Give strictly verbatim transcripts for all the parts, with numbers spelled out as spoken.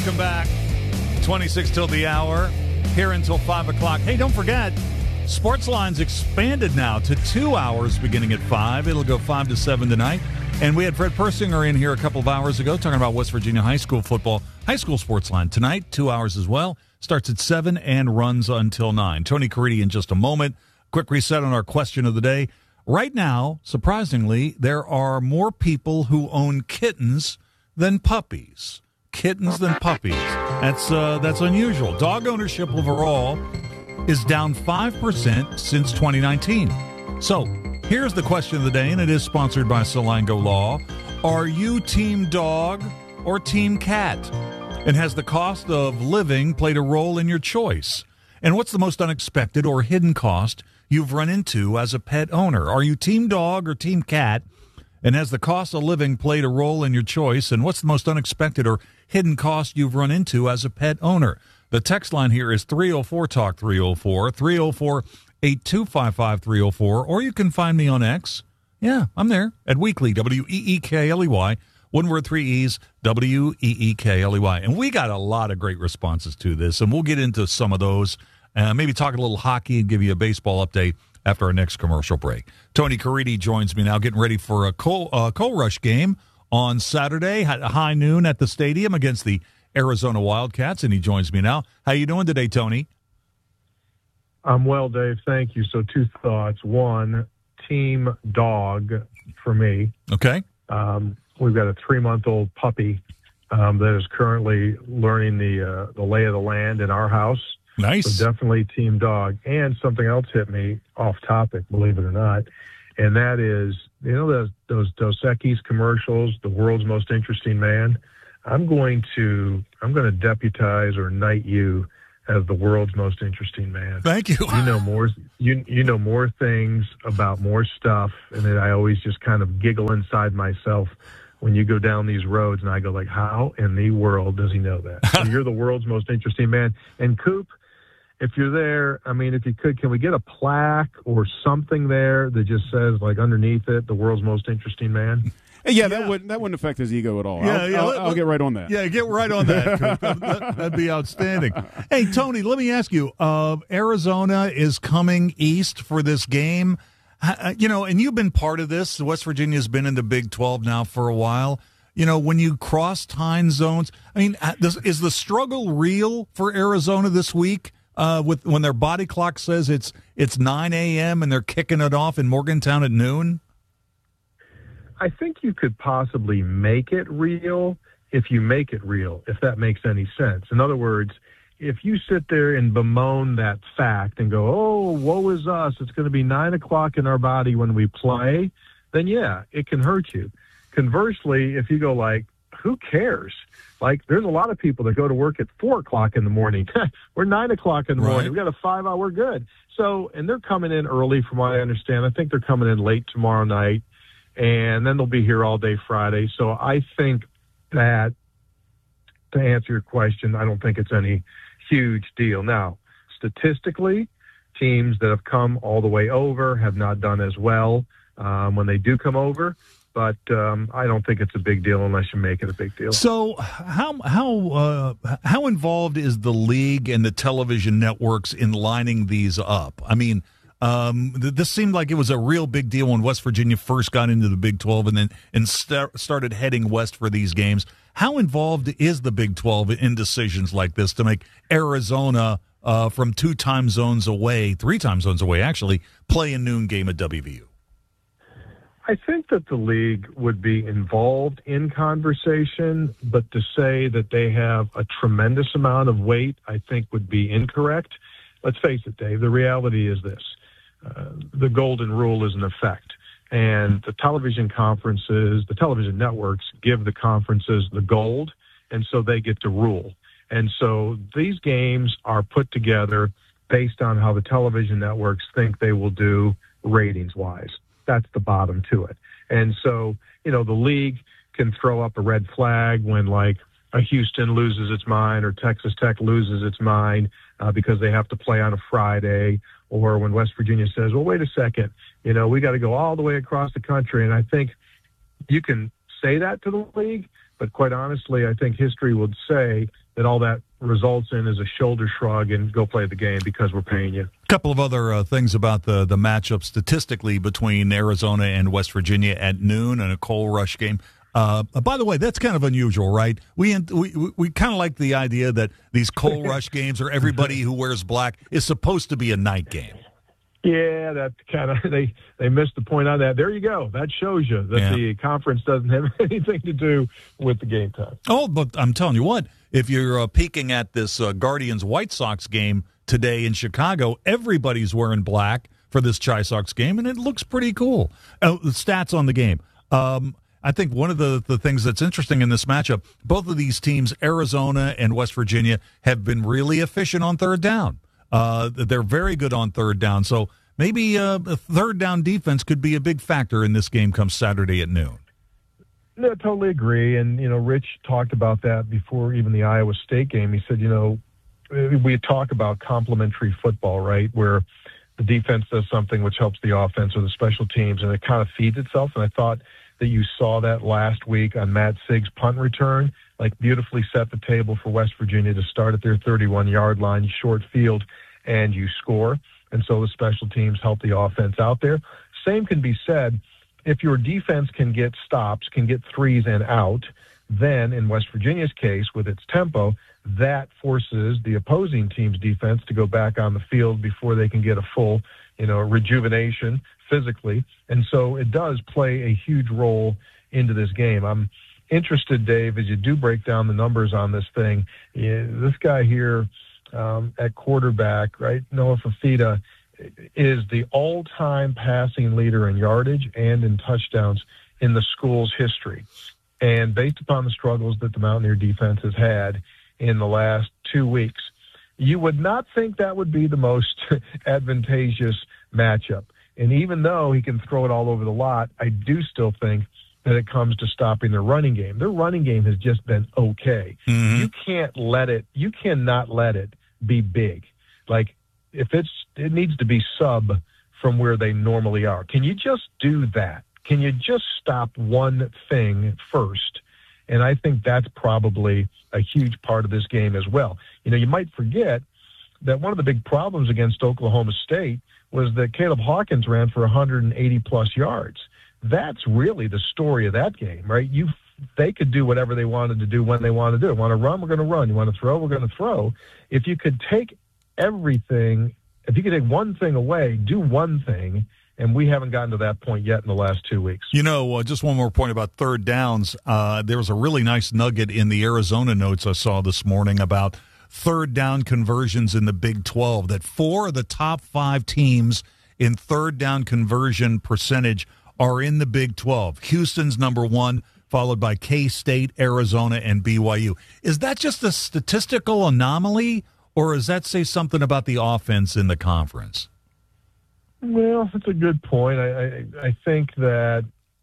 Welcome back. twenty-six till the hour, here until five o'clock. Hey, don't forget, Sportsline's expanded now to two hours beginning at five. It'll go five to seven tonight. And we had Fred Persinger in here a couple of hours ago talking about West Virginia high school football. High school Sportsline tonight, two hours as well. Starts at seven and runs until nine. Tony Caridi in just a moment. Quick reset on our question of the day. Right now, surprisingly, there are more people who own kittens than puppies. Kittens than puppies. That's uh, that's unusual. Dog ownership overall is down five percent since twenty nineteen. So here's the question of the day, and it is sponsored by Solango Law. Are you team dog or team cat? And has the cost of living played a role in your choice? And what's the most unexpected or hidden cost you've run into as a pet owner? Are you team dog or team cat? And has the cost of living played a role in your choice? And what's the most unexpected or hidden cost you've run into as a pet owner? The text line here is three oh four talk three oh four, three oh four, eight two five five, three oh four, or you can find me on X. Yeah, I'm there at Weekly, W E E K L E Y. One word, three E's, W E E K L E Y. And we got a lot of great responses to this, and we'll get into some of those. Uh, maybe talk a little hockey and give you a baseball update after our next commercial break. Tony Caridi joins me now, getting ready for a Coal, uh, Coal Rush game on Saturday at high noon at the stadium against the Arizona Wildcats, and he joins me now. How you doing today, Tony? I'm well, Dave. Thank you. So two thoughts. One, team dog for me. Okay. Um, we've got a three-month-old puppy um, that is currently learning the uh, the lay of the land in our house. Nice. So definitely team dog. And something else hit me off topic, believe it or not, and that is, you know, those, those Dos Equis commercials, the world's most interesting man. I'm going to I'm going to deputize or knight you as the world's most interesting man. Thank you. You know more you you know more things about more stuff, and then I always just kind of giggle inside myself when you go down these roads, and I go like, how in the world does he know that? So you're the world's most interesting man. And Coop, if you're there, I mean, if you could, can we get a plaque or something there that just says, like, underneath it, the world's most interesting man? Yeah, that yeah. wouldn't that wouldn't affect his ego at all. Yeah, I'll, yeah, I'll, let, I'll get right on that. Yeah, get right on that. that that'd be outstanding. Hey, Tony, let me ask you. Uh, Arizona is coming east for this game. Uh, you know, and you've been part of this. West Virginia's been in the Big twelve now for a while. You know, when you cross time zones, I mean, is the struggle real for Arizona this week? Uh, with when their body clock says it's it's nine a.m. and they're kicking it off in Morgantown at noon? I think you could possibly make it real if you make it real, if that makes any sense. In other words, if you sit there and bemoan that fact and go, oh, woe is us, it's going to be nine o'clock in our body when we play, then yeah, it can hurt you. Conversely, if you go like, who cares? Like, there's a lot of people that go to work at four o'clock in the morning. We're nine o'clock in the right. morning. We got a five hour, we're good. So, and they're coming in early from what I understand. I think they're coming in late tomorrow night. And then they'll be here all day Friday. So I think that, to answer your question, I don't think it's any huge deal. Now, statistically, teams that have come all the way over have not done as well um, when they do come over. But um, I don't think it's a big deal unless you make it a big deal. So how how uh, how involved is the league and the television networks in lining these up? I mean, Um, th- this seemed like it was a real big deal when West Virginia first got into the Big twelve and then and st- started heading west for these games. How involved is the Big twelve in decisions like this to make Arizona uh, from two time zones away, three time zones away, actually, play a noon game at W V U? I think that the league would be involved in conversation, but to say that they have a tremendous amount of weight, I think would be incorrect. Let's face it, Dave, the reality is this. Uh, the golden rule is in effect, and the television conferences, the television networks give the conferences the gold, and so they get to rule. And so these games are put together based on how the television networks think they will do ratings-wise. That's the bottom to it. And so, you know, the league can throw up a red flag when, like, a Houston loses its mind or Texas Tech loses its mind uh, because they have to play on a Friday, or when West Virginia says, well, wait a second, you know, we got to go all the way across the country. And I think you can say that to the league, but quite honestly, I think history would say then all that results in is a shoulder shrug and go play the game because we're paying you. A couple of other uh, things about the, the matchup statistically between Arizona and West Virginia at noon and a coal rush game. Uh, by the way, that's kind of unusual, right? We we we kind of like the idea that these coal rush games or everybody who wears black is supposed to be a night game. Yeah, that kind of they they missed the point on that. There you go. That shows you that Yeah. the conference doesn't have anything to do with the game time. Oh, but I'm telling you what, if you're uh, peeking at this uh, Guardians-White Sox game today in Chicago, everybody's wearing black for this Chi Sox game, and it looks pretty cool. Uh, the stats on the game. Um, I think one of the, the things that's interesting in this matchup, both of these teams, Arizona and West Virginia, have been really efficient on third down. Uh, they're very good on third down. So maybe uh, a third down defense could be a big factor in this game come Saturday at noon. No, I totally agree. And, you know, Rich talked about that before even the Iowa State game. He said, you know, we talk about complementary football, right, where the defense does something which helps the offense or the special teams, and it kind of feeds itself. And I thought that you saw that last week on Matt Sigg's punt return, like beautifully set the table for West Virginia to start at their thirty-one-yard line, short field, and you score. And so the special teams help the offense out there. Same can be said if your defense can get stops, can get threes and out, then in West Virginia's case, with its tempo, that forces the opposing team's defense to go back on the field before they can get a full, you know, rejuvenation physically. And so it does play a huge role into this game. I'm interested, Dave, as you do break down the numbers on this thing. Yeah, this guy here um, at quarterback, right, Noah Fafita, is the all-time passing leader in yardage and in touchdowns in the school's history. And based upon the struggles that the Mountaineer defense has had in the last two weeks, you would not think that would be the most advantageous matchup. And even though he can throw it all over the lot, I do still think that it comes to stopping their running game. Their running game has just been okay. Mm-hmm. You can't let it, you cannot let it be big. Like, if it's, it needs to be sub from where they normally are. Can you just do that? Can you just stop one thing first? And I think that's probably a huge part of this game as well. You know, you might forget that one of the big problems against Oklahoma State was that Caleb Hawkins ran for one hundred eighty plus yards. That's really the story of that game, right? You, they could do whatever they wanted to do when they wanted to do it. Want to run, we're going to run. You want to throw, we're going to throw. If you could take everything, if you could take one thing away, do one thing, and we haven't gotten to that point yet in the last two weeks. You know, uh, just one more point about third downs. Uh, there was a really nice nugget in the Arizona notes I saw this morning about third down conversions in the Big twelve, that four of the top five teams in third down conversion percentage are in the Big twelve. Houston's number one, followed by K-State, Arizona, and B Y U. Is that just a statistical anomaly, or does that say something about the offense in the conference? Well, that's a good point. I, I, I think that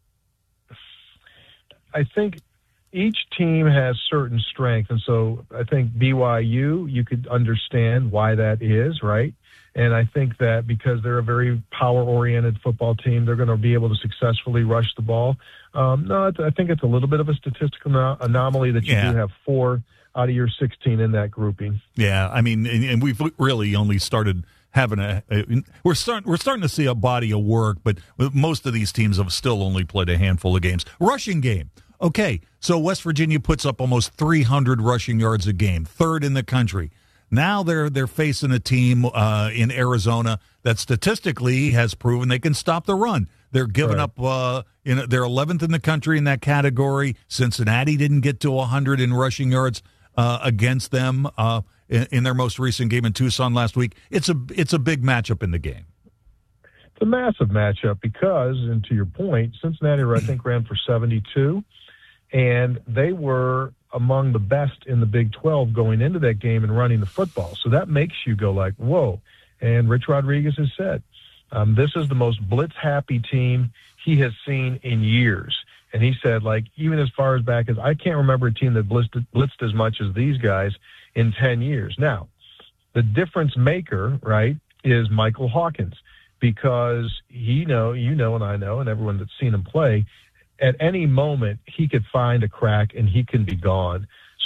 I think each team has certain strengths, and so I think B Y U, you could understand why that is, right? And I think that because they're a very power-oriented football team, they're going to be able to successfully rush the ball. Um, no, it's, I think it's a little bit of a statistical no- anomaly that you Yeah. do have four out of your sixteen in that grouping. Yeah, I mean, and, and we've really only started having a, a we're starting we're starting to see a body of work, but most of these teams have still only played a handful of games. Rushing game. Okay, so West Virginia puts up almost three hundred rushing yards a game, third in the country. Now they're they're facing a team uh, in Arizona that statistically has proven they can stop the run. They're giving Right. up. Uh, you know, they're eleventh in the country in that category. Cincinnati didn't get to one hundred in rushing yards uh, against them uh, in, in their most recent game in Tucson last week. It's a it's a big matchup in the game. It's a massive matchup because, and to your point, Cincinnati, I think, ran for seventy-two, and they were among the best in the Big twelve going into that game and running the football. So that makes you go like, whoa. And Rich Rodriguez has said, um, this is the most blitz-happy team he has seen in years. And he said, like, even as far as back as, I can't remember a team that blitzed, blitzed as much as these guys in ten years. Now, the difference maker, right, is Michael Hawkins, because he know, you know, and I know, and everyone that's seen him play, at any moment he could find a crack and he can be gone.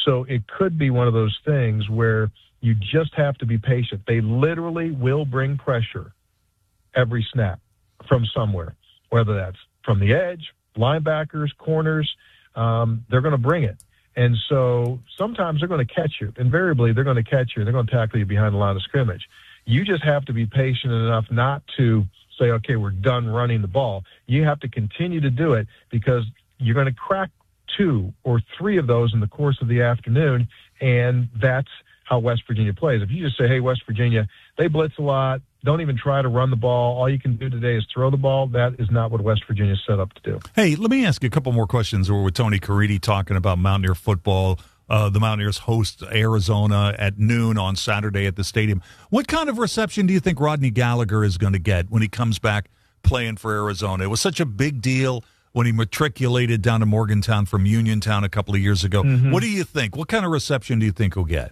So it could be one of those things where you just have to be patient. They literally will bring pressure every snap from somewhere, whether that's from the edge, linebackers, corners. Um, they're going to bring it. And so sometimes they're going to catch you. Invariably, they're going to catch you. They're going to tackle you behind the line of scrimmage. You just have to be patient enough not to say, okay, we're done running the ball. You have to continue to do it because you're going to crack two or three of those in the course of the afternoon, and that's how West Virginia plays. If you just say, hey, West Virginia, they blitz a lot, don't even try to run the ball, all you can do today is throw the ball, that is not what West Virginia is set up to do. Hey, let me ask you a couple more questions. We're with Tony Caridi talking about Mountaineer football. Uh, the Mountaineers host Arizona at noon on Saturday at the stadium. What kind of reception do you think Rodney Gallagher is going to get when he comes back playing for Arizona? It was such a big deal when he matriculated down to Morgantown from Uniontown a couple of years ago. Mm-hmm. What do you think? What kind of reception do you think he'll get?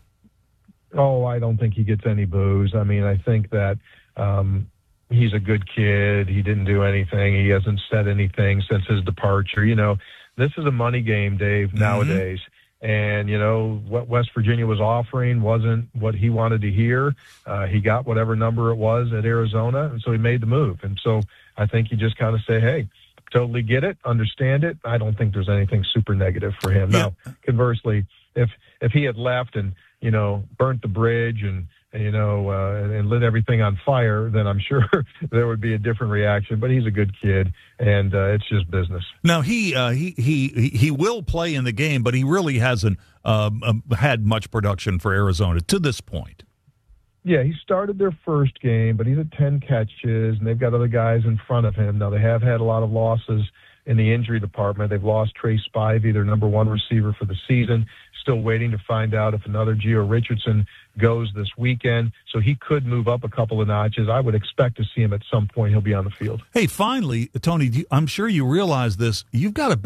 Oh, I don't think he gets any boos. I mean, I think that um, he's a good kid. He didn't do anything. He hasn't said anything since his departure. You know, this is a money game, Dave, mm-hmm. nowadays. And, you know, what West Virginia was offering wasn't what he wanted to hear. Uh, he got whatever number it was at Arizona, and so he made the move. And so I think you just kind of say, hey, totally get it, understand it. I don't think there's anything super negative for him. Yeah. Now, conversely, if if he had left and, you know, burnt the bridge and, and you know, uh, and, and lit everything on fire, then I'm sure there would be a different reaction. But he's a good kid, and uh, it's just business. Now, he, uh, he he he will play in the game, but he really hasn't um, um, had much production for Arizona to this point. Yeah, he started their first game, but he's at ten catches, and they've got other guys in front of him. Now, they have had a lot of losses in the injury department. They've lost Trey Spivey, their number one receiver for the season. Still waiting to find out if another Gio Richardson goes this weekend. So he could move up a couple of notches. I would expect to see him at some point. He'll be on the field. Hey, finally, Tony, I'm sure you realize this. You've got a